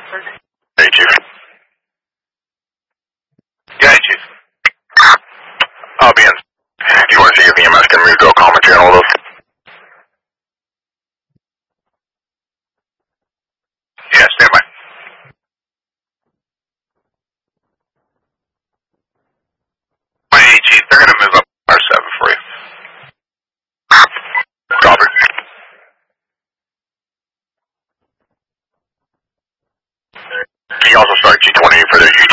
Hey, Chief. Yeah, hey, Chief. I'll be in. Do you want to see if the EMS can move to a common channel with us? Yeah, stand by. Hey, Chief, they're going to move up R7 for you. Copy. Can you also start G20 for their